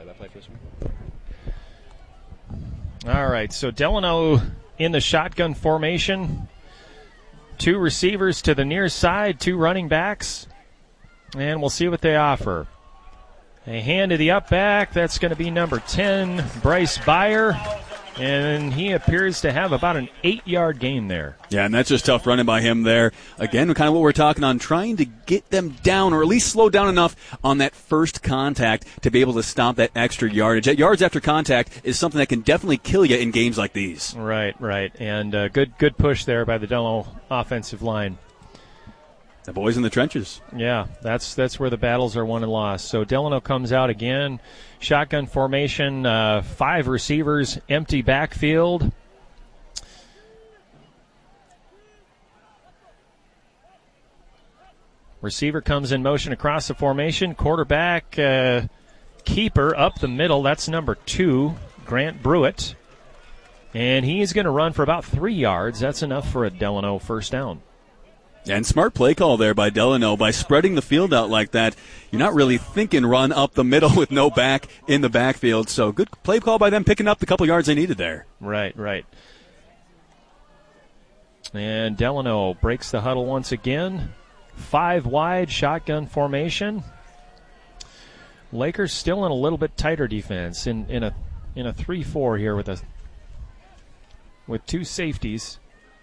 play-by-play for this one. All right, so Delano in the shotgun formation. 2 receivers to the near side, 2 running backs. And we'll see what they offer. A hand to the up back. That's going to be number 10, Bryce Beyer. And he appears to have about an 8-yard gain there. Yeah, and that's just tough running by him there. Again, kind of what we're talking on, trying to get them down or at least slow down enough on that first contact to be able to stop that extra yardage. That yards after contact is something that can definitely kill you in games like these. Right. And good push there by the Delano offensive line. The boys in the trenches. Yeah, that's where the battles are won and lost. So Delano comes out again. Shotgun formation, 5 receivers, empty backfield. Receiver comes in motion across the formation. Quarterback, keeper up the middle. That's number 2, Grant Brewitt. And he's going to run for about 3 yards. That's enough for a Delano first down. And smart play call there by Delano. By spreading the field out like that, you're not really thinking run up the middle with no back in the backfield. So good play call by them, picking up the couple yards they needed there. Right. And Delano breaks the huddle once again. 5 wide, shotgun formation. Lakers still in a little bit tighter defense in a 3-4 here with 2 safeties.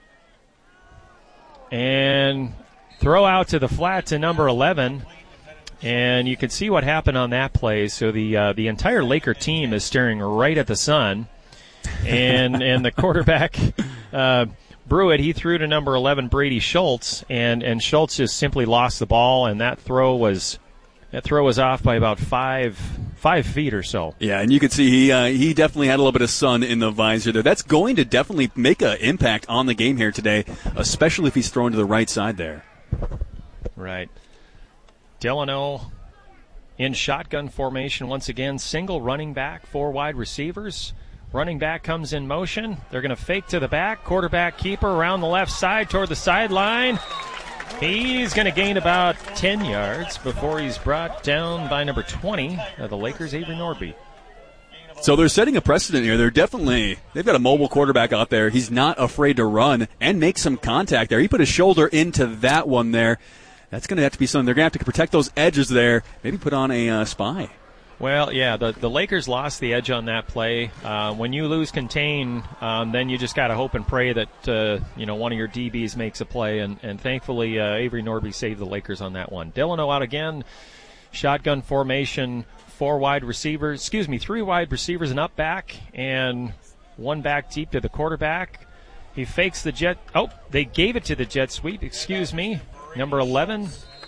And throw out to the flat to number 11. And you can see what happened on that play. So the entire Laker team is staring right at the sun. And the quarterback, Brewitt, he threw to number 11, Brady Schultz. And Schultz just simply lost the ball. And that throw was off by about 5 feet or so. Yeah, and you could see he definitely had a little bit of sun in the visor there. That's going to definitely make an impact on the game here today, especially if he's thrown to the right side there. Right. Delano in shotgun formation once again. Single running back, 4 wide receivers. Running back comes in motion. They're going to fake to the back. Quarterback keeper around the left side toward the sideline. He's going to gain about 10 yards before he's brought down by number 20 of the Lakers, Avery Nordby. So they're setting a precedent here. They've got a mobile quarterback out there. He's not afraid to run and make some contact there. He put his shoulder into that one there. That's going to have to be something. They're going to have to protect those edges there. Maybe put on a spy. Well, yeah, the Lakers lost the edge on that play. When you lose contain, then you just got to hope and pray that one of your DBs makes a play, and thankfully Avery Nordby saved the Lakers on that one. Delano out again, shotgun formation, 3 wide receivers and up back, and 1 back deep to the quarterback. He fakes the jet. Oh, they gave it to the jet sweep. Excuse me, number 11.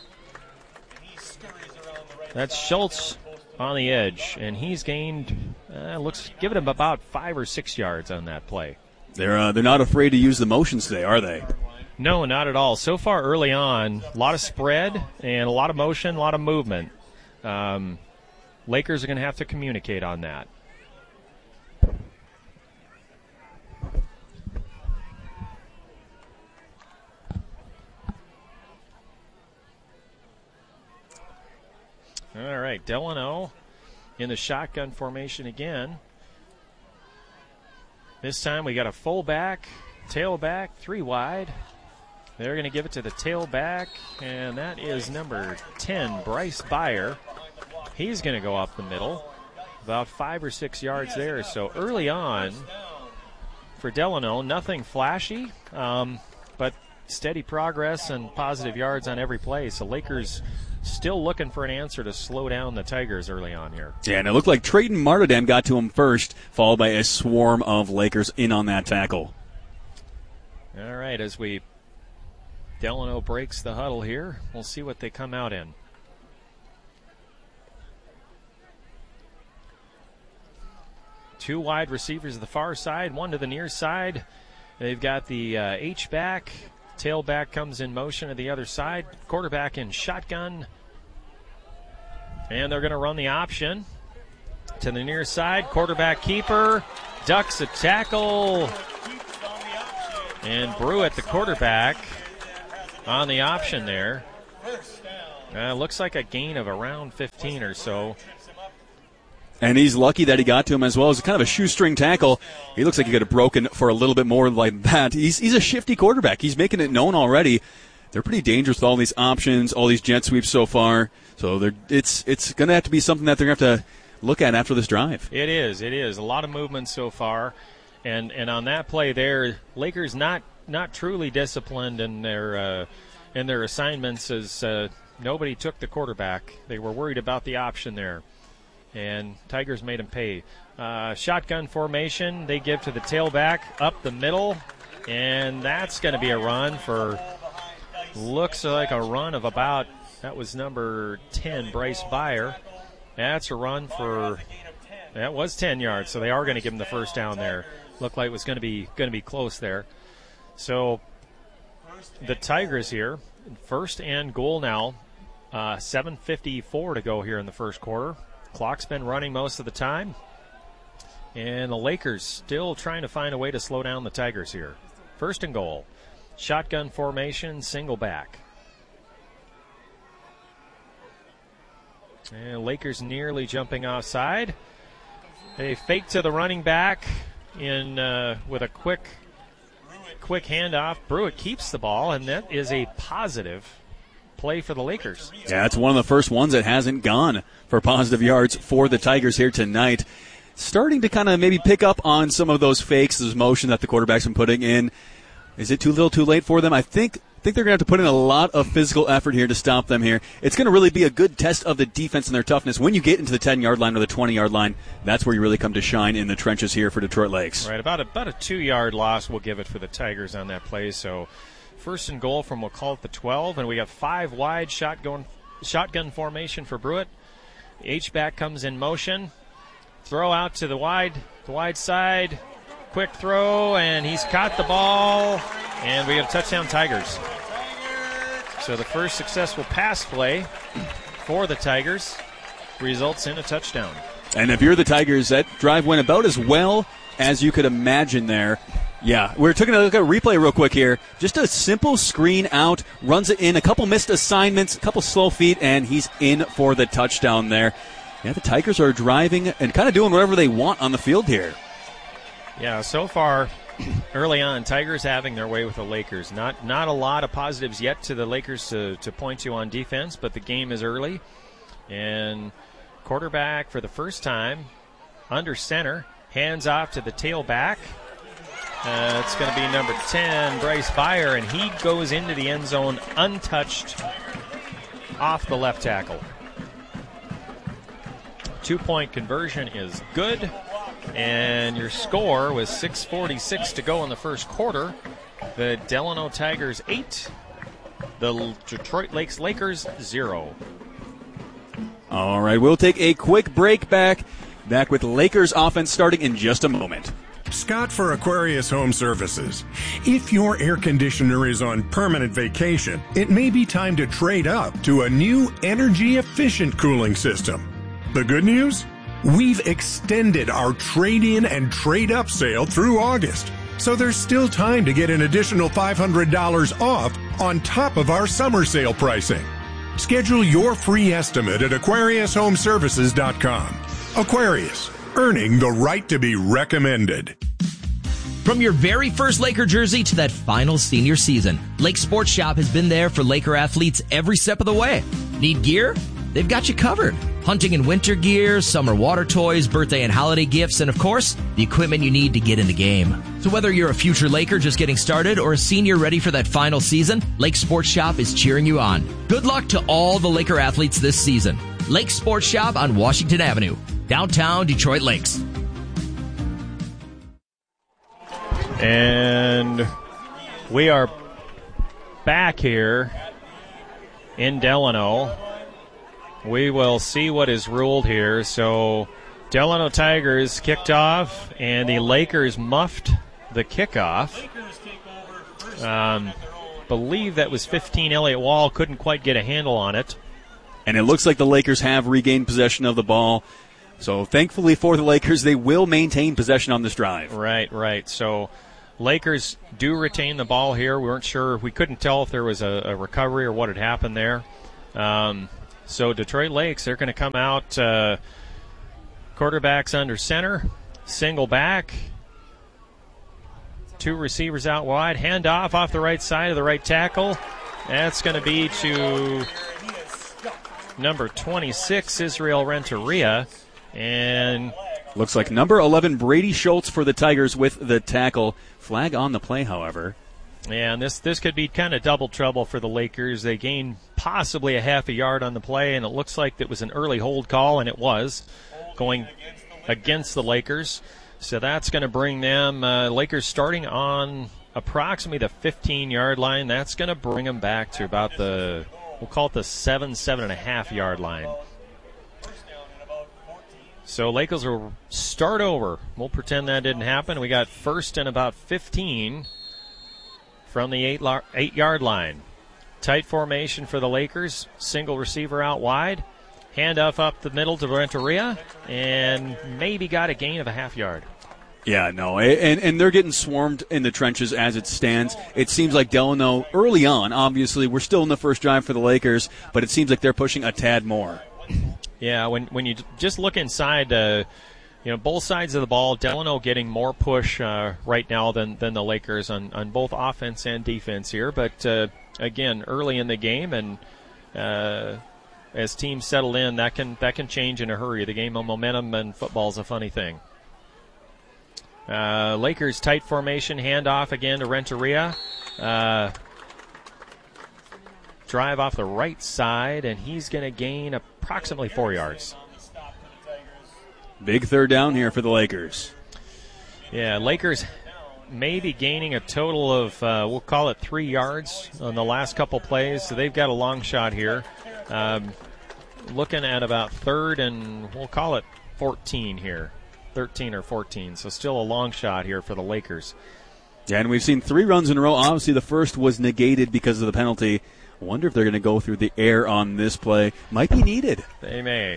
That's Schultz on the edge, and he's gained, giving him about 5 or 6 yards on that play. They're not afraid to use the motions today, are they? No, not at all. So far early on, a lot of spread and a lot of motion, a lot of movement. Lakers are going to have to communicate on that. All right, Delano in the shotgun formation again. This time we got a fullback, tailback, 3 wide. They're going to give it to the tailback, and that is number 10, Bryce Beyer. He's going to go up the middle, about 5 or 6 yards there. So early on for Delano, nothing flashy, but steady progress and positive yards on every play. So Lakers still looking for an answer to slow down the Tigers early on here. Yeah, and it looked like Trayton Martindale got to him first, followed by a swarm of Lakers in on that tackle. All right, as Delano breaks the huddle here, we'll see what they come out in. Two wide receivers to the far side, 1 to the near side. They've got the H-back. Tailback comes in motion to the other side. Quarterback in shotgun. And they're going to run the option to the near side. Quarterback keeper ducks a tackle. And Brewitt, the quarterback, on the option there. Looks like a gain of around 15 or so. And he's lucky that he got to him as well. It was kind of a shoestring tackle. He looks like he could have broken for a little bit more like that. He's a shifty quarterback. He's making it known already. They're pretty dangerous with all these options, all these jet sweeps so far. So it's going to have to be something that they're going to have to look at after this drive. It is. A lot of movement so far. And on that play there, Lakers not truly disciplined in their assignments as nobody took the quarterback. They were worried about the option there. And Tigers made him pay. Shotgun formation, they give to the tailback up the middle, and that's going to be a run for, looks like a run of about, that was number 10, Bryce Beyer. That's a run for, that was 10 yards, so they are going to give him the first down there. Looked like it was going to be close there. So the Tigers here, first and goal now, 7:54 to go here in the first quarter. Clock's been running most of the time. And the Lakers still trying to find a way to slow down the Tigers here. First and goal. Shotgun formation, single back. And Lakers nearly jumping offside. They fake to the running back with a quick handoff. Brewitt keeps the ball, and that is a positive play for the Lakers. Yeah, it's one of the first ones that hasn't gone for positive yards for the Tigers here tonight. Starting to kind of maybe pick up on some of those fakes, those motion that the quarterback's been putting in. Is it too little too late for them? I think they're going to have to put in a lot of physical effort here to stop them here. It's going to really be a good test of the defense and their toughness. When you get into the 10-yard line or the 20-yard line, that's where you really come to shine in the trenches here for Detroit Lakes. Right, about a 2-yard loss we'll give it for the Tigers on that play. So first and goal from, we'll call it the 12, and we got 5 wide shotgun formation for Brewitt. H-back comes in motion. Throw out to the wide side. Quick throw, and he's caught the ball, and we have touchdown Tigers. So the first successful pass play for the Tigers results in a touchdown. And if you're the Tigers, that drive went about as well as you could imagine there. Yeah, we're taking a look at a replay real quick here. Just a simple screen out, runs it in, a couple missed assignments, a couple slow feet, and he's in for the touchdown there. Yeah, the Tigers are driving and kind of doing whatever they want on the field here. Yeah, so far, early on, Tigers having their way with the Lakers. Not a lot of positives yet to the Lakers to point to on defense, but the game is early. And quarterback for the first time, under center, hands off to the tailback. It's going to be number 10, Bryce Beyer, and he goes into the end zone untouched off the left tackle. 2-point conversion is good. And your score was 6:46 to go in the first quarter. The Delano Tigers 8, the Detroit Lakers 0. All right, we'll take a quick break. Back with Lakers offense starting in just a moment. Scott for Aquarius Home Services. If your air conditioner is on permanent vacation, it may be time to trade up to a new energy-efficient cooling system. The good news? We've extended our trade-in and trade-up sale through August, so there's still time to get an additional $500 off on top of our summer sale pricing. Schedule your free estimate at AquariusHomeservices.com. Aquarius, earning the right to be recommended. From your very first Laker jersey to that final senior season, Lake Sports Shop has been there for Laker athletes every step of the way. Need gear? They've got you covered. Hunting and winter gear, summer water toys, birthday and holiday gifts, and of course, the equipment you need to get in the game. So whether you're a future Laker just getting started or a senior ready for that final season, Lake Sports Shop is cheering you on. Good luck to all the Laker athletes this season. Lake Sports Shop on Washington Avenue, downtown Detroit Lakes. And we are back here in Delano. We will see what is ruled here. So Delano Tigers kicked off, and the Lakers muffed the kickoff. Believe that was 15. Elliott Wall couldn't quite get a handle on it. And it looks like the Lakers have regained possession of the ball. So thankfully for the Lakers, they will maintain possession on this drive. Right. So Lakers do retain the ball here. We weren't sure. We couldn't tell if there was a recovery or what had happened there. So Detroit Lakes, they're going to come out Quarterback's under center. Single back. 2 receivers out wide. Handoff off the right side of the right tackle. That's going to be to number 26, Israel Renteria. And looks like number 11, Brady Schultz for the Tigers with the tackle. Flag on the play, however. Yeah, and this could be kind of double trouble for the Lakers. They gained possibly a half a yard on the play, and it looks like it was an early hold call, and it was going against the Lakers. So that's going to bring them, Lakers starting on approximately the 15-yard line. That's going to bring them back to about we'll call it the 7.5 yard line. So Lakers will start over. We'll pretend that didn't happen. We got first and about 15 from the 8-yard line. Tight formation for the Lakers. Single receiver out wide. Handoff up the middle to Renteria, and maybe got a gain of a half yard. Yeah, no, and they're getting swarmed in the trenches as it stands. It seems like Delano, early on, obviously, we're still in the first drive for the Lakers, but it seems like they're pushing a tad more. Yeah, when you just look inside, both sides of the ball, Delano getting more push right now than the Lakers on both offense and defense here. But, again, early in the game, and as teams settle in, that can change in a hurry. The game of momentum and football is a funny thing. Lakers tight formation, handoff again to Renteria. Drive off the right side, and he's going to gain approximately 4 yards. Big third down here for the Lakers. Yeah, Lakers maybe gaining a total of, we'll call it 3 yards on the last couple plays. So they've got a long shot here. Looking at about third and we'll call it 14 here. 13 or 14. So still a long shot here for the Lakers. Yeah, and we've seen 3 runs in a row. Obviously the first was negated because of the penalty. I wonder if they're going to go through the air on this play. Might be needed. They may.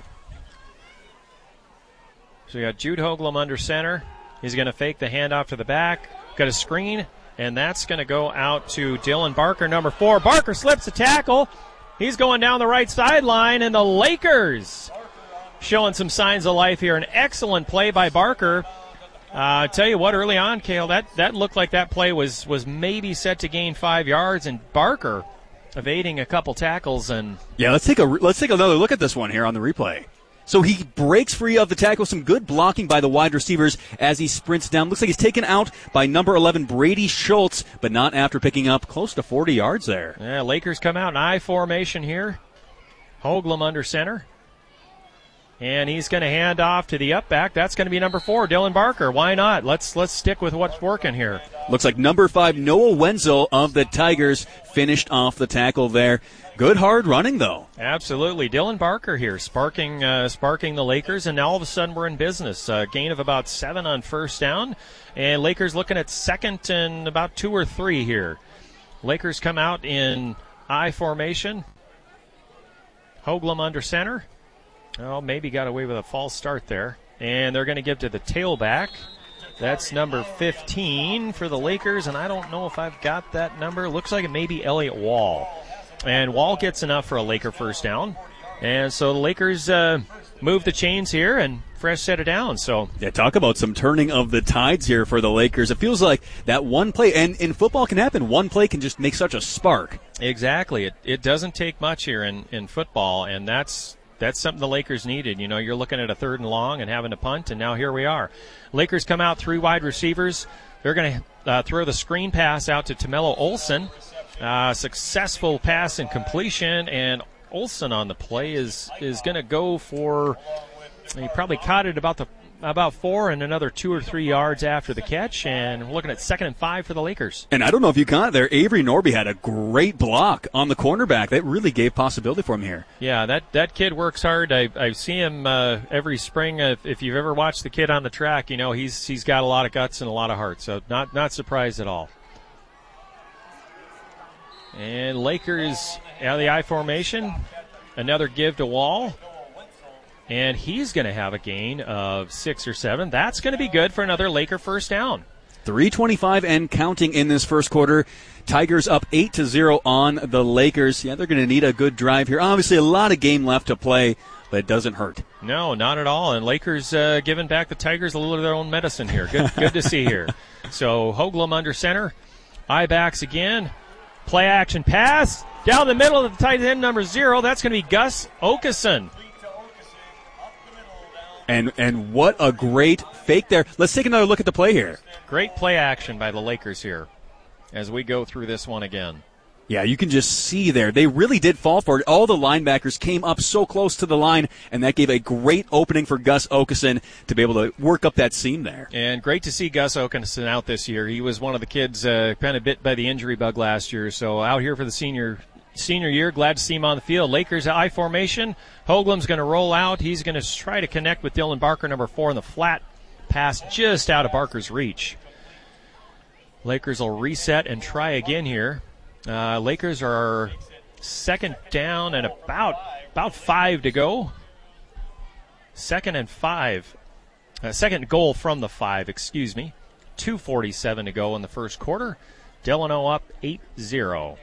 So you got Jude Hoagland under center. He's going to fake the handoff to the back. Got a screen, and that's going to go out to Dylan Barker, number 4. Barker slips a tackle. He's going down the right sideline, and the Lakers showing some signs of life here. An excellent play by Barker. I tell you what, early on, Cale, that looked like that play was maybe set to gain 5 yards, and Barker evading a couple tackles. And yeah, let's take another look at this one here on the replay. So he breaks free of the tackle. Some good blocking by the wide receivers as he sprints down. Looks like he's taken out by number 11, Brady Schultz, but not after picking up close to 40 yards there. Yeah, Lakers come out in I formation here. Hoagland under center. And he's going to hand off to the up back. That's going to be number 4, Dylan Barker. Why not? Let's stick with what's working here. Looks like number 5, Noah Wenzel of the Tigers finished off the tackle there. Good hard running, though. Absolutely. Dylan Barker here sparking the Lakers, and now all of a sudden we're in business. Gain of about 7 on first down, and Lakers looking at second and about 2 or 3 here. Lakers come out in I formation. Hoagland under center. Oh, maybe got away with a false start there. And they're going to give to the tailback. That's number 15 for the Lakers, and I don't know if I've got that number. Looks like it may be Elliott Wall. And Wall gets enough for a Laker first down. And so the Lakers move the chains here and fresh set it down. So yeah, talk about some turning of the tides here for the Lakers. It feels like that one play, and in football can happen, one play can just make such a spark. Exactly. It doesn't take much here in football, and that's something the Lakers needed. You know, you're looking at a 3rd and long and having to punt, and now here we are. Lakers come out 3 wide receivers. They're going to throw the screen pass out to Tamello Olsen. Successful pass and completion, and Olsen on the play is going to go for, he probably caught it about 4 and another 2 or 3 yards after the catch, and we're looking at 2nd and 5 for the Lakers. And I don't know if you caught it there, Avery Norby had a great block on the cornerback. That really gave possibility for him here. Yeah, that kid works hard. I see him every spring. If you've ever watched the kid on the track, you know he's got a lot of guts and a lot of heart, so not surprised at all. And Lakers out of the I formation. Another give to Wall. And he's going to have a gain of 6 or 7. That's going to be good for another Laker first down. 3:25 and counting in this first quarter. Tigers up 8-0 on the Lakers. Yeah, they're going to need a good drive here. Obviously, a lot of game left to play, but it doesn't hurt. No, not at all. And Lakers giving back the Tigers a little of their own medicine here. Good to see here. So Hoagland under center. I-backs again. Play action pass. Down the middle of the tight end, number 0. That's going to be Gus Okeson. And what a great fake there. Let's take another look at the play here. Great play action by the Lakers here as we go through this one again. Yeah, you can just see there. They really did fall for it. All the linebackers came up so close to the line, and that gave a great opening for Gus Okeson to be able to work up that seam there. And great to see Gus Okeson out this year. He was one of the kids kind of bit by the injury bug last year, so out here for the senior year. Glad to see him on the field. Lakers I formation. Hoagland's going to roll out. He's going to try to connect with Dylan Barker, number 4, in the flat pass just out of Barker's reach. Lakers will reset and try again here. Lakers are second down and about 5 to go. Second and 5. Second goal from the 5, 2:47 to go in the first quarter. Delano up 8-0.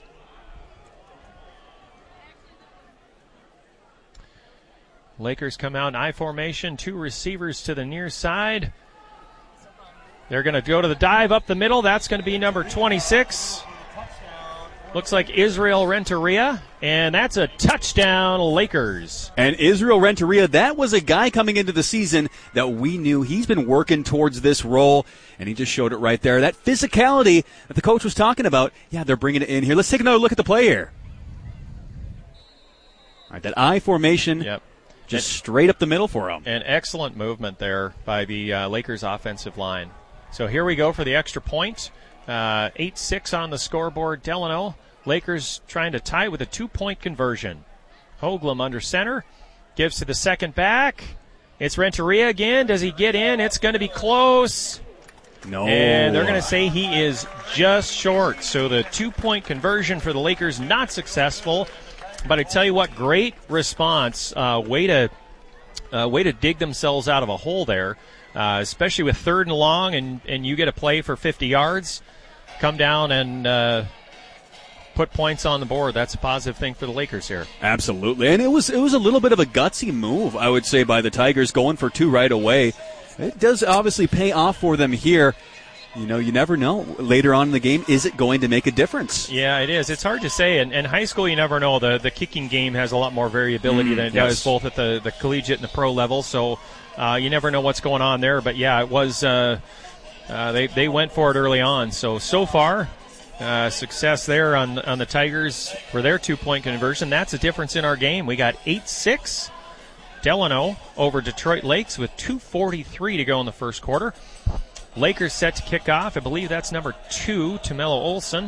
Lakers come out in I formation, 2 receivers to the near side. They're going to go to the dive up the middle. That's going to be number 26. Looks like Israel Renteria, and that's a touchdown, Lakers. And Israel Renteria, that was a guy coming into the season that we knew he's been working towards this role, and he just showed it right there. That physicality that the coach was talking about, yeah, they're bringing it in here. Let's take another look at the play here. All right, that I formation. Yep. Just straight up the middle for him. An excellent movement there by the Lakers offensive line. So here we go for the extra point. 8-6 on the scoreboard. Delano. Lakers trying to tie with a 2-point conversion. Hoagland under center. Gives to the second back. It's Renteria again. Does he get in? It's going to be close. No. And they're going to say he is just short. So the 2-point conversion for the Lakers not successful. But I tell you what, great response. Way to dig themselves out of a hole there, especially with 3rd and long, and you get a play for 50 yards. Come down and put points on the board. That's a positive thing for the Lakers here. Absolutely, and it was a little bit of a gutsy move, I would say, by the Tigers going for 2 right away. It does obviously pay off for them here. You know, you never know. Later on in the game, is it going to make a difference? Yeah, it is. It's hard to say. In high school, you never know. The kicking game has a lot more variability than it does both at the collegiate and the pro level. So you never know what's going on there. But, yeah, it was they went for it early on. So far, success there on the Tigers for their 2-point conversion. That's a difference in our game. We got 8-6. Delano over Detroit Lakes with 2:43 to go in the first quarter. Lakers set to kick off. I believe that's number 2, Tamello Olson.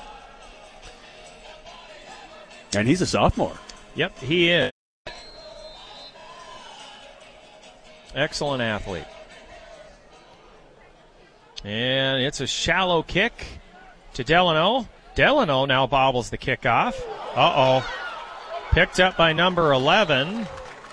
And he's a sophomore. Yep, he is. Excellent athlete. And it's a shallow kick to Delano. Delano now bobbles the kickoff. Uh-oh. Picked up by number 11.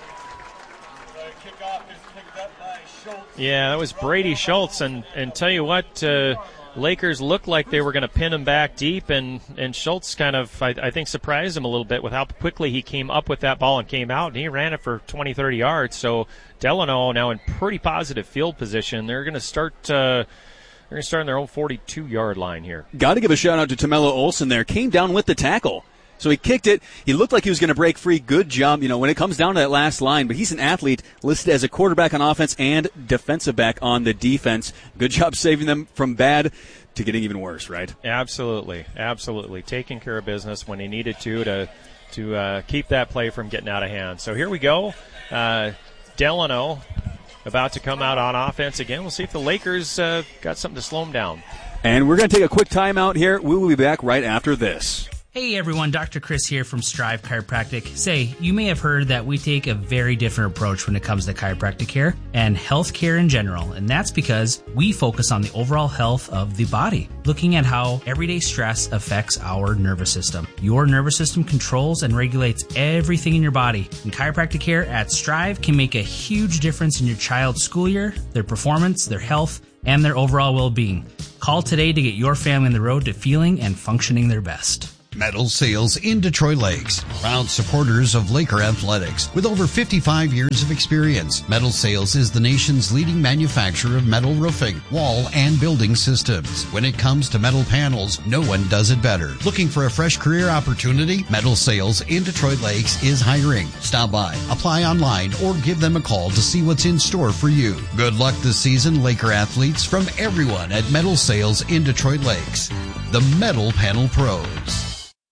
Yeah, that was Brady Schultz, and tell you what, Lakers looked like they were going to pin him back deep, and Schultz kind of, I think, surprised him a little bit with how quickly he came up with that ball and came out, and he ran it for 20, 30 yards. So Delano now in pretty positive field position. They're going to start on their own 42-yard line here. Got to give a shout-out to Tamello Olson there. Came down with the tackle. So he kicked it. He looked like he was going to break free. Good job, when it comes down to that last line. But he's an athlete listed as a quarterback on offense and defensive back on the defense. Good job saving them from bad to getting even worse, right? Absolutely. Taking care of business when he needed to keep that play from getting out of hand. So here we go. Delano about to come out on offense again. We'll see if the Lakers got something to slow him down. And we're going to take a quick timeout here. We will be back right after this. Hey everyone, Dr. Chris here from Strive Chiropractic. Say, you may have heard that we take a very different approach when it comes to chiropractic care and health care in general, and that's because we focus on the overall health of the body, looking at how everyday stress affects our nervous system. Your nervous system controls and regulates everything in your body, and chiropractic care at Strive can make a huge difference in your child's school year, their performance, their health, and their overall well-being. Call today to get your family on the road to feeling and functioning their best. Metal Sales in Detroit Lakes. Proud supporters of Laker Athletics. With over 55 years of experience, Metal Sales is the nation's leading manufacturer of metal roofing, wall, and building systems. When it comes to metal panels, no one does it better. Looking for a fresh career opportunity? Metal Sales in Detroit Lakes is hiring. Stop by, apply online, or give them a call to see what's in store for you. Good luck this season, Laker athletes, from everyone at Metal Sales in Detroit Lakes. The Metal Panel Pros.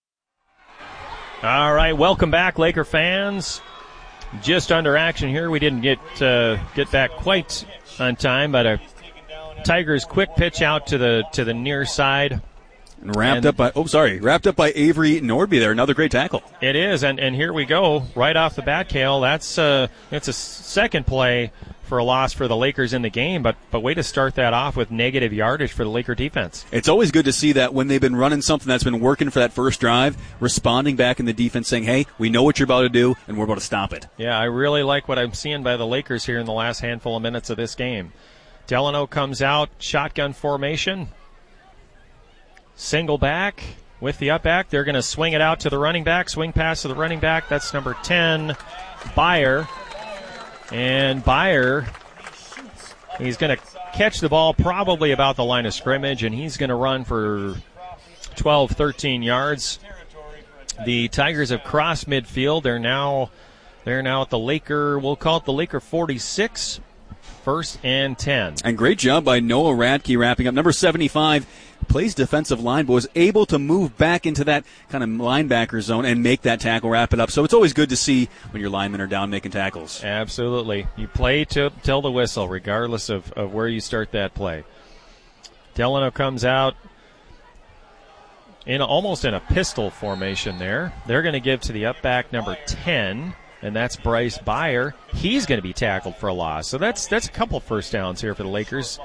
All right, welcome back, Laker fans. Just under action here. We didn't get back quite on time, but a Tigers quick pitch out to the near side. And wrapped up by Avery Nordby there. Another great tackle. It is, and here we go. Right off the bat, Cale. It's a second play for a loss for the Lakers in the game, but way to start that off with negative yardage for the Laker defense. It's always good to see that when they've been running something that's been working for that first drive, responding back in the defense saying, hey, we know what you're about to do, and we're about to stop it. Yeah, I really like what I'm seeing by the Lakers here in the last handful of minutes of this game. Delano comes out, shotgun formation. Single back with the up back. They're going to swing it out to the running back. Swing pass to the running back. That's number 10, Byer. And Byer, he's going to catch the ball probably about the line of scrimmage, and he's going to run for 12, 13 yards. The Tigers have crossed midfield. They're now at the Laker, we'll call it the Laker 46, 1st and 10. And great job by Noah Radke wrapping up. Number 75 plays defensive line, but was able to move back into that kind of linebacker zone and make that tackle, wrap it up. So it's always good to see when your linemen are down making tackles. Absolutely. You play till the whistle, regardless of where you start that play. Delano comes out almost in a pistol formation there. They're going to give to the up back number 10, and that's Bryce Byer. He's going to be tackled for a loss. So that's a couple first downs here for the Lakers.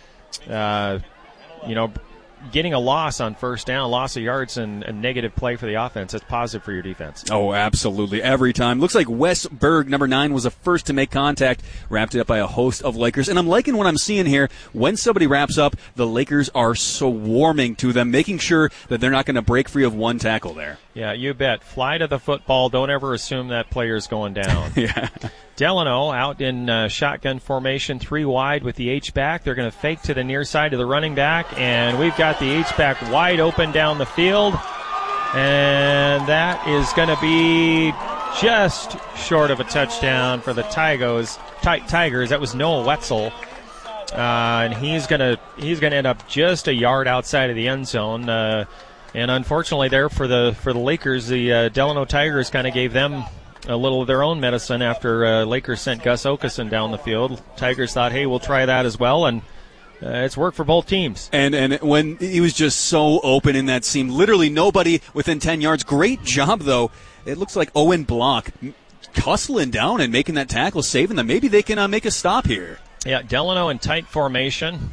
Getting a loss on first down, loss of yards, and a negative play for the offense, that's positive for your defense. Oh, absolutely. Every time. Looks like Wes Berg, number 9, was the first to make contact, wrapped it up by a host of Lakers. And I'm liking what I'm seeing here. When somebody wraps up, the Lakers are swarming to them, making sure that they're not going to break free of one tackle there. Yeah, you bet. Fly to the football. Don't ever assume that player's going down. Yeah. Delano out in shotgun formation, 3 wide with the H-back. They're going to fake to the near side of the running back, and we've got the H-back wide open down the field, and that is going to be just short of a touchdown for the Tigers. That was Noah Wetzel, and he's going to end up just a yard outside of the end zone. And unfortunately, there for the Lakers, the Delano Tigers kind of gave them a little of their own medicine after Lakers sent Gus Okeson down the field. Tigers thought, hey, we'll try that as well, and it's worked for both teams. And when he was just so open in that seam, literally nobody within 10 yards. Great job, though. It looks like Owen Block hustling down and making that tackle, saving them. Maybe they can make a stop here. Yeah, Delano in tight formation.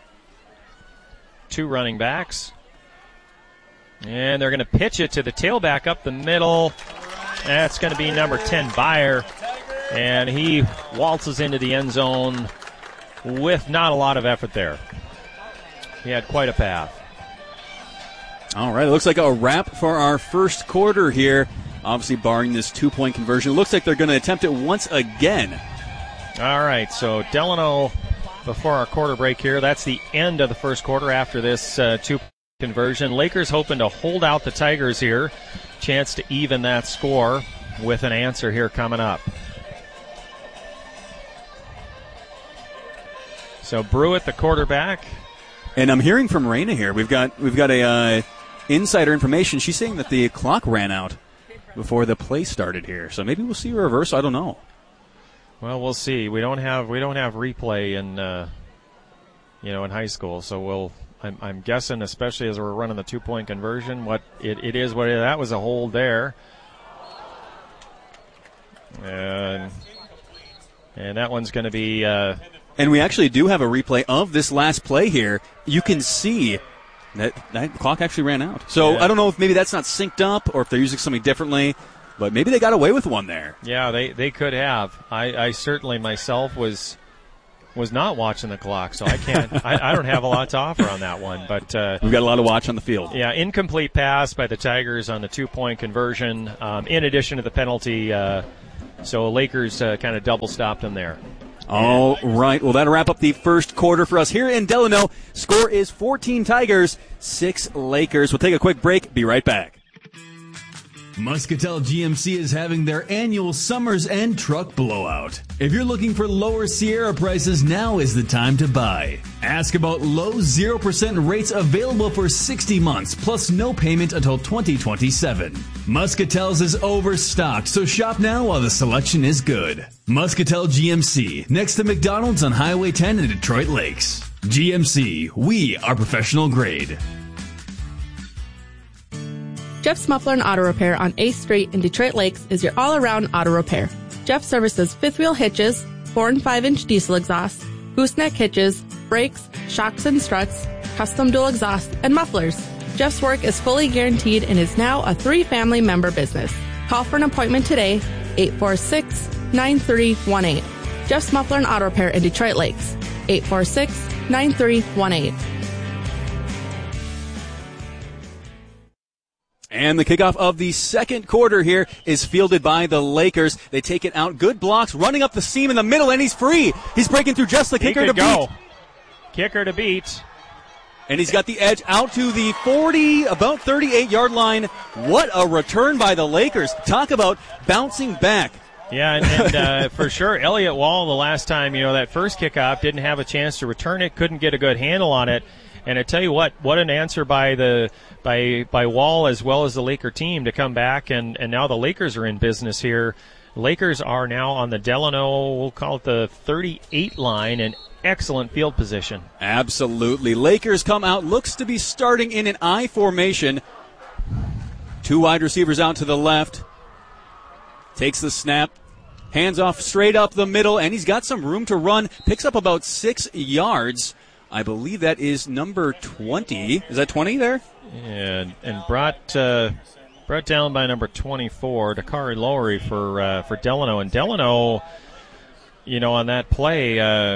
2 running backs. And they're going to pitch it to the tailback up the middle. That's going to be number 10, Byer. And he waltzes into the end zone with not a lot of effort there. He had quite a path. All right, it looks like a wrap for our first quarter here. Obviously, barring this 2-point conversion. It looks like they're going to attempt it once again. All right, so Delano before our quarter break here. That's the end of the first quarter after this 2-point conversion. Lakers hoping to hold out the Tigers here. Chance to even that score with an answer here coming up. So Brewitt, the quarterback. And I'm hearing from Raina here. We've got a insider information. She's saying that the clock ran out before the play started here. So maybe we'll see a reverse. I don't know. Well, we'll see. We don't have replay in high school. So I'm guessing, especially as we're running the 2-point conversion, what it is. That was a hold there, and that one's going to be. And we actually do have a replay of this last play here. You can see that clock actually ran out. So yeah. I don't know if maybe that's not synced up or if they're using something differently, but maybe they got away with one there. Yeah, they could have. I certainly myself was was not watching the clock, so I can't. I don't have a lot to offer on that one. But we've got a lot to watch on the field. Yeah, incomplete pass by the Tigers on the 2-point conversion, in addition to the penalty. So Lakers kind of double stopped them there. All right. Well, that'll wrap up the first quarter for us here in Delano. Score is 14 Tigers, 6 Lakers. We'll take a quick break. Be right back. Muscatel GMC is having their annual Summer's End Truck Blowout. If you're looking for lower Sierra prices, now is the time to buy. Ask about low 0% rates available for 60 months, plus no payment until 2027. Muscatel's is overstocked, so shop now while the selection is good. Muscatel GMC, next to McDonald's on Highway 10 in Detroit Lakes. GMC, we are professional grade. Jeff's Muffler and Auto Repair on 8th Street in Detroit Lakes is your all-around auto repair. Jeff services fifth-wheel hitches, 4 and 5-inch diesel exhausts, gooseneck hitches, brakes, shocks and struts, custom dual exhaust, and mufflers. Jeff's work is fully guaranteed and is now a 3-family member business. Call for an appointment today, 846-9318. Jeff's Muffler and Auto Repair in Detroit Lakes, 846-9318. And the kickoff of the second quarter here is fielded by the Lakers. They take it out. Good blocks, running up the seam in the middle, and he's free. He's breaking through just the kicker to beat. Kicker to beat. And he's got the edge out to the 40, about 38-yard line. What a return by the Lakers. Talk about bouncing back. Yeah, and for sure, Elliott Wall, the last time, that first kickoff, didn't have a chance to return it, couldn't get a good handle on it. And I tell you what an answer by Wall as well as the Laker team to come back, and now the Lakers are in business here. Lakers are now on the Delano, we'll call it the 38 line, in excellent field position. Absolutely. Lakers come out, looks to be starting in an I formation. 2 wide receivers out to the left. Takes the snap. Hands off straight up the middle, and he's got some room to run. Picks up about 6 yards. I believe that is number 20. Is that 20 there? And brought down by number 24, Dakari Lowry for Delano. And Delano, on that play,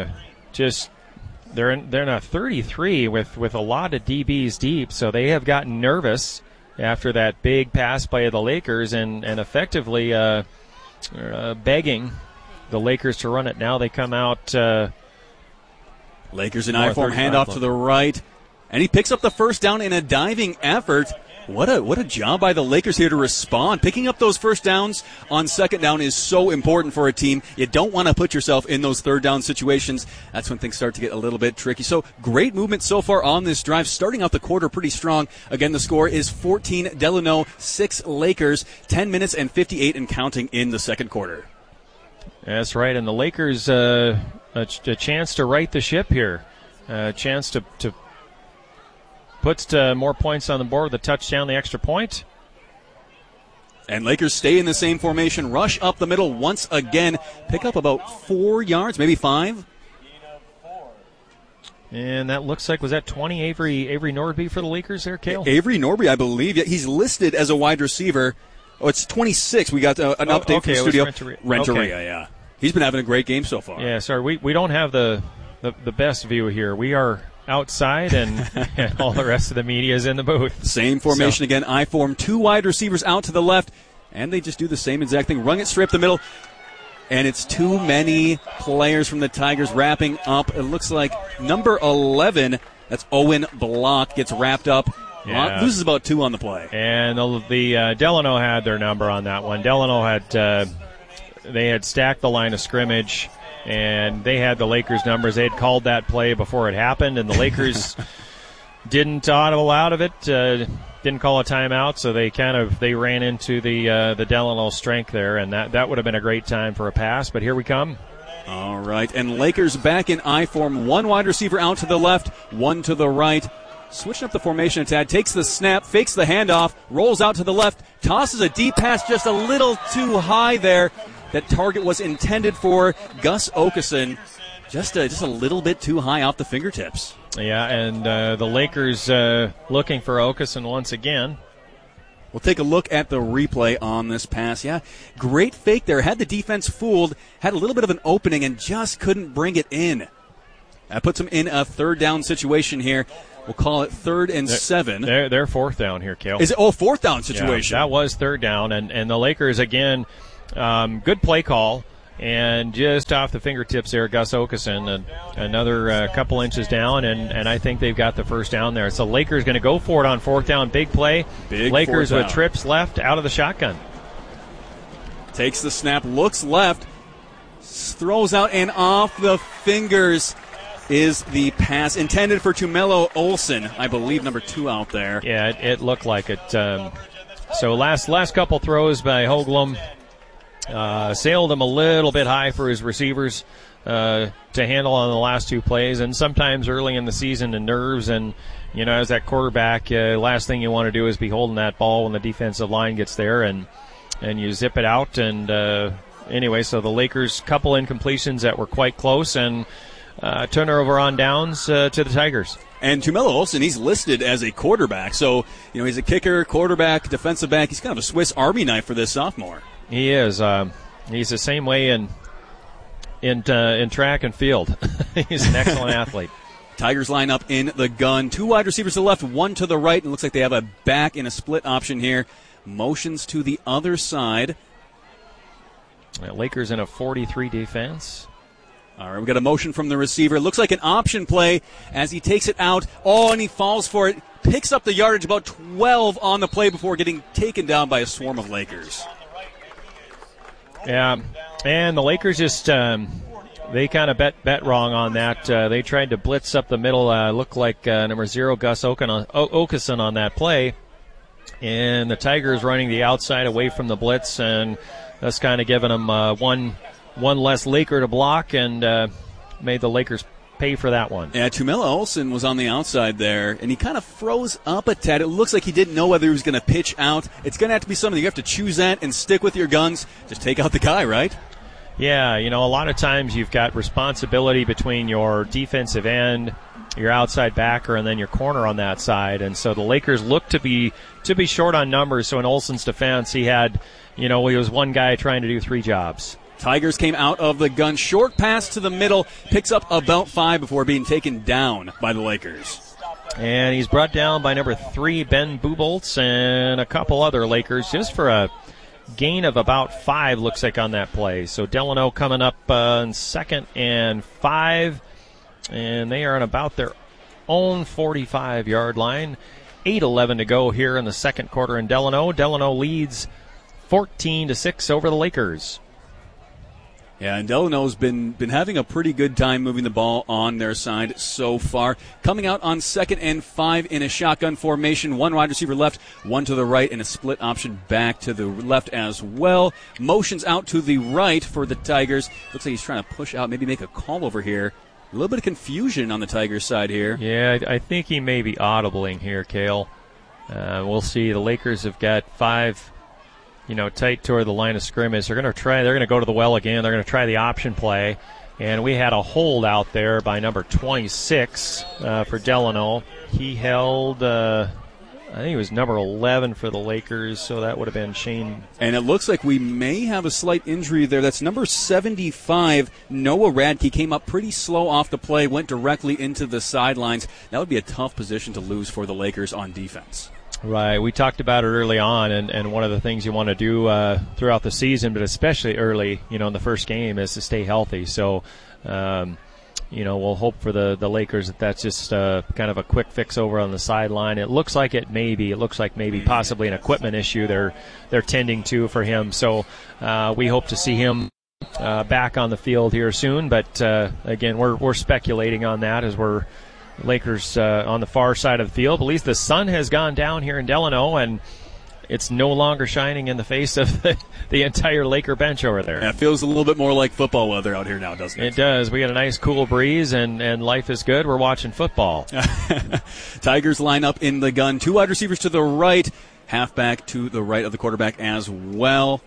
they're in a 33 with a lot of DBs deep, so they have gotten nervous after that big pass play of the Lakers and effectively begging the Lakers to run it. Now they come out. Lakers in I-form, handoff to the right. And he picks up the first down in a diving effort. What a job by the Lakers here to respond. Picking up those first downs on second down is so important for a team. You don't want to put yourself in those third down situations. That's when things start to get a little bit tricky. So great movement so far on this drive. Starting out the quarter pretty strong. Again, the score is 14 Delano, 6 Lakers. 10 minutes and 58 and counting in the second quarter. That's right. And the Lakers, a chance to right the ship here. A chance to put more points on the board with a touchdown, the extra point. And Lakers stay in the same formation, rush up the middle once again, pick up about 4 yards, maybe 5. And that looks like, was that 20 Avery Norby for the Lakers there, Cale? Avery Norby, I believe. Yeah, he's listed as a wide receiver. Oh, it's 26. We got an update from the studio. Renteria, yeah. He's been having a great game so far. Yeah, sorry, we don't have the best view here. We are outside, and all the rest of the media is in the booth. Same formation again. I-form, 2 wide receivers out to the left, and they just do the same exact thing. Run it straight up the middle, and it's too many players from the Tigers wrapping up. It looks like number 11, that's Owen Block, gets wrapped up. Yeah. Loses about 2 on the play. And the Delano had their number on that one. Delano had they had stacked the line of scrimmage, and they had the Lakers' numbers. They had called that play before it happened, and the Lakers didn't audible out of it, didn't call a timeout, so they ran into the Delano strength there, and that would have been a great time for a pass, but here we come. All right, and Lakers back in I-form. 1 wide receiver out to the left, 1 to the right. Switching up the formation a tad, takes the snap, fakes the handoff, rolls out to the left, tosses a deep pass just a little too high there. That target was intended for Gus Okeson. Just a little bit too high off the fingertips. Yeah, and the Lakers looking for Okeson once again. We'll take a look at the replay on this pass. Yeah, great fake there. Had the defense fooled, had a little bit of an opening, and just couldn't bring it in. That puts them in a third down situation here. We'll call it 3rd and 7. They're 4th down here, Cale. Is it? Oh, 4th down situation. Yeah, that was 3rd down, and the Lakers, again, good play call, and just off the fingertips there, Gus Okeson, and another couple inches down, and I think they've got the first down there. So Lakers going to go for it on 4th down, big play. Big Lakers with down. trips left out of the shotgun. Takes the snap, looks left, throws out, and off the fingers is the pass intended for Tumelo Olson, I believe, number 2 out there. Yeah, it looked like it. So last couple throws by Hoagland sailed him a little bit high for his receivers to handle on the last 2 plays. And sometimes early in the season, the nerves and, as that quarterback, last thing you want to do is be holding that ball when the defensive line gets there and you zip it out. And anyway, so the Lakers couple incompletions that were quite close and turnover on downs to the Tigers. And Tumelo Olson, he's listed as a quarterback. So, he's a kicker, quarterback, defensive back. He's kind of a Swiss Army knife for this sophomore. He is. He's the same way in track and field. He's an excellent athlete. Tigers line up in the gun. 2 wide receivers to the left, 1 to the right. And it looks like they have a back in a split option here. Motions to the other side. Lakers in a 43 defense. All right, we got a motion from the receiver. Looks like an option play as he takes it out. Oh, and he falls for it. Picks up the yardage, about 12 on the play before getting taken down by a swarm of Lakers. Yeah, and the Lakers just they kind of bet wrong on that. They tried to blitz up the middle. Looked like number 0 Gus Okeson on that play, and the Tigers running the outside away from the blitz, and that's kind of giving them one less Laker to block, and made the Lakers pay for that one. Yeah, Tumelo Olson was on the outside there, and he kind of froze up a tad. It looks like he didn't know whether he was going to pitch out. It's going to have to be something you have to choose at and stick with your guns. Just take out the guy, right? Yeah, a lot of times you've got responsibility between your defensive end, your outside backer, and then your corner on that side. And so the Lakers look to be short on numbers. So in Olson's defense, he had, he was one guy trying to do 3 jobs. Tigers came out of the gun. Short pass to the middle. Picks up about 5 before being taken down by the Lakers. And he's brought down by number 3, Ben Buboltz, and a couple other Lakers, just for a gain of about 5, looks like, on that play. So Delano coming up in 2nd and 5, and they are on about their own 45-yard line. 8:11 to go here in the second quarter in Delano. Delano leads 14-6 over the Lakers. Yeah, and Delano's been having a pretty good time moving the ball on their side so far. Coming out on 2nd and 5 in a shotgun formation. 1 wide receiver left, 1 to the right, and a split option back to the left as well. Motions out to the right for the Tigers. Looks like he's trying to push out, maybe make a call over here. A little bit of confusion on the Tigers side here. Yeah, I think he may be audibling here, Cale. We'll see. The Lakers have got 5... tight toward the line of scrimmage. They're going to go to the well again. They're going to try the option play. And we had a hold out there by number 26 for Delano. He held, I think it was number 11 for the Lakers, so that would have been Shane. And it looks like we may have a slight injury there. That's number 75, Noah Radke. Came up pretty slow off the play, went directly into the sidelines. That would be a tough position to lose for the Lakers on defense. Right, we talked about it early on, and one of the things you want to do throughout the season, but especially early, in the first game, is to stay healthy. So, we'll hope for the Lakers that's just kind of a quick fix over on the sideline. It looks like maybe possibly an equipment issue they're tending to for him. So we hope to see him back on the field here soon. But again, we're speculating on that as we're Lakers on the far side of the field. At least the sun has gone down here in Delano, and it's no longer shining in the face of the entire Laker bench over there. Yeah, it feels a little bit more like football weather out here now, doesn't it? It does. We got a nice cool breeze, and life is good. We're watching football. Tigers line up in the gun. 2 wide receivers to the right, halfback to the right of the quarterback as well.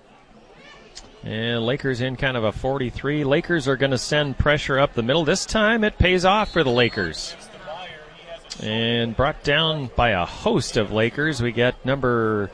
And Lakers in kind of a 43. Lakers are going to send pressure up the middle. This time it pays off for the Lakers. And brought down by a host of Lakers. We got number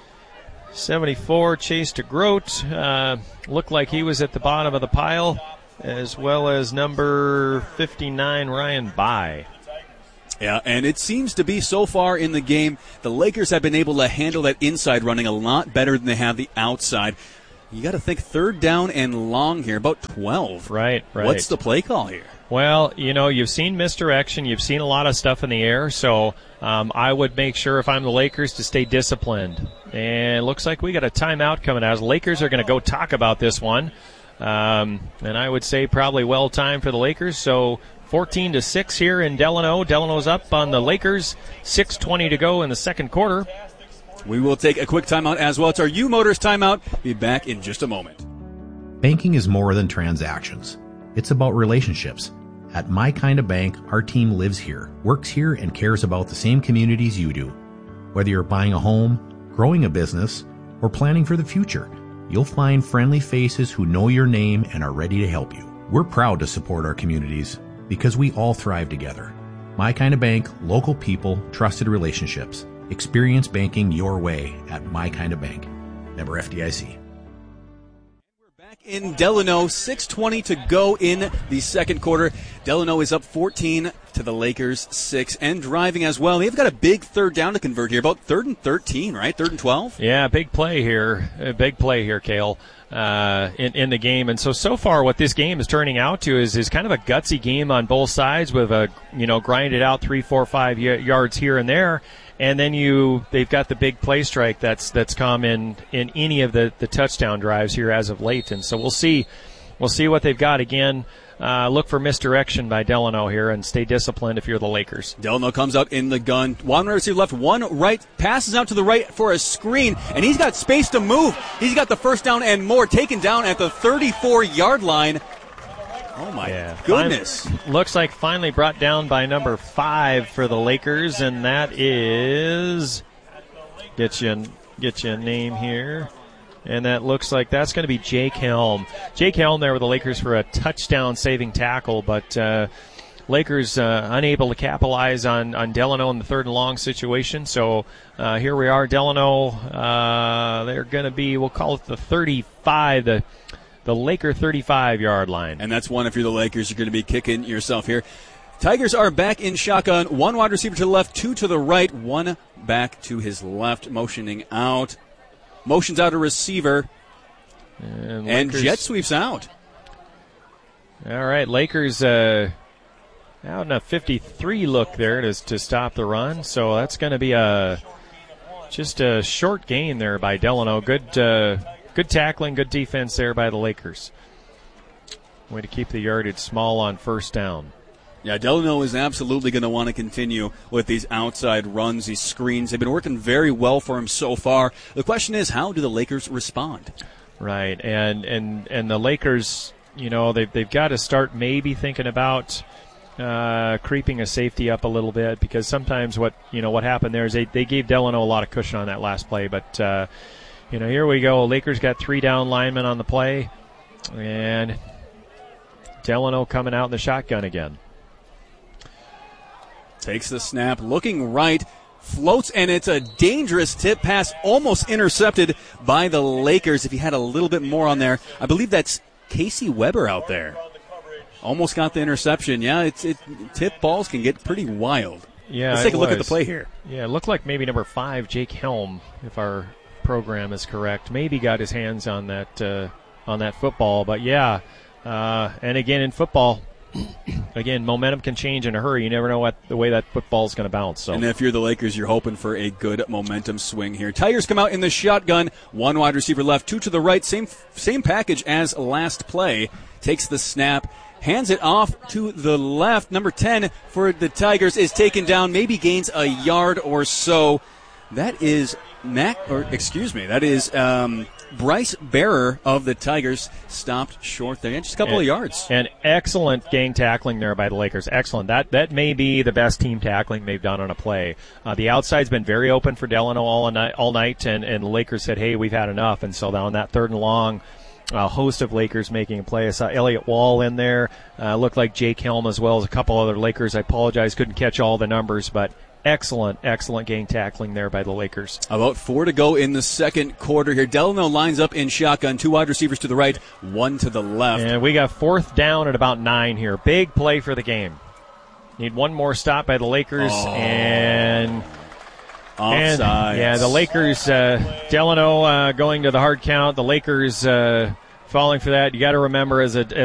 74, Chase DeGroat. Looked like he was at the bottom of the pile. as well as number 59, Ryan Bai. Yeah, and it seems to be so far in the game, the Lakers have been able to handle that inside running a lot better than they have the outside. You got to think third down and long here, about 12. Right. What's the play call here? Well, you've seen misdirection. You've seen a lot of stuff in the air, so I would make sure if I'm the Lakers to stay disciplined. And it looks like we got a timeout coming out. The Lakers are going to go talk about this one. And I would say probably well-timed for the Lakers, so 14-6 here in Delano. Delano's up on the Lakers. 6:20 to go in the second quarter. We will take a quick timeout as well. It's our U Motors timeout. Be back in just a moment. Banking is more than transactions. It's about relationships. At My Kind of Bank, our team lives here, works here, and cares about the same communities you do. Whether you're buying a home, growing a business, or planning for the future, you'll find friendly faces who know your name and are ready to help you. We're proud to support our communities because we all thrive together. My Kind of Bank, local people, trusted relationships. Experience banking your way at My Kind of Bank. Member FDIC. We're back in Delano, 6:20 to go in the second quarter. Delano is up 14 to the Lakers 6 and driving as well. They've got a big third down to convert here, about 3rd and 13, right? 3rd and 12? Yeah, big play here. Cale. In the game. And so far what this game is turning out to is kind of a gutsy game on both sides with a, grinded out 3, 4, 5 yards here and there. And then they've got the big play strike that's come in any of the touchdown drives here as of late. And so we'll see what they've got again. Look for misdirection by Delano here and stay disciplined if you're the Lakers. Delano comes out in the gun. One receiver left, one right. Passes out to the right for a screen, and he's got space to move. He's got the first down and more, taken down at the 34-yard line. Oh, my goodness. Looks like finally brought down by number 5 for the Lakers, and that is... Get you a name here. And that looks like that's going to be Jake Helm. Jake Helm there with the Lakers for a touchdown-saving tackle, but Lakers unable to capitalize on Delano in the 3rd and long situation. So here we are, Delano. They're going to be, we'll call it the 35, the Laker 35-yard line. And that's one if you're the Lakers, you're going to be kicking yourself here. Tigers are back in shotgun. One wide receiver to the left, 2 to the right, one back to his left, motioning out. Motions out a receiver, and jet sweeps out. All right, Lakers out in a 53 look there to stop the run. So that's going to be just a short gain there by Delano. Good tackling, good defense there by the Lakers. Way to keep the yardage small on first down. Yeah, Delano is absolutely going to want to continue with these outside runs, these screens. They've been working very well for him so far. The question is, how do the Lakers respond? Right, and the Lakers, they've got to start maybe thinking about creeping a safety up a little bit, because sometimes what happened there is they gave Delano a lot of cushion on that last play. But here we go. Lakers got 3 down linemen on the play, and Delano coming out in the shotgun again. Takes the snap, looking right, floats, and it's a dangerous tip pass, almost intercepted by the Lakers. If he had a little bit more on there, I believe that's Casey Weber out there. Almost got the interception. Yeah, tip balls can get pretty wild. Yeah, let's take a look at the play here. Yeah, it looked like maybe number 5, Jake Helm, if our program is correct, maybe got his hands on that football. But yeah, and again in football. Again, momentum can change in a hurry. You never know the way that football's going to bounce. So. And if you're the Lakers, you're hoping for a good momentum swing here. Tigers come out in the shotgun. 1 wide receiver left, 2 to the right. Same package as last play. Takes the snap, hands it off to the left. Number 10 for the Tigers is taken down, maybe gains a yard or so. That is Bryce Bearer of the Tigers stopped short there. Just a couple of yards. And excellent gang tackling there by the Lakers. Excellent. That may be the best team tackling they've done on a play. The outside's been very open for Delano all night, and the Lakers said, hey, we've had enough. And so on that 3rd and long, a host of Lakers making a play. I saw Elliott Wall in there. Looked like Jake Helm as well as a couple other Lakers. I apologize, couldn't catch all the numbers, but excellent gang tackling there by the Lakers. About 4 to go in the second quarter here. Delano lines up in shotgun. 2 wide receivers to the right, 1 to the left. And we got 4th down at about 9 here. Big play for the game. Need one more stop by the Lakers, and offside. The Lakers, Delano going to the hard count. The Lakers falling for that. You got to remember, as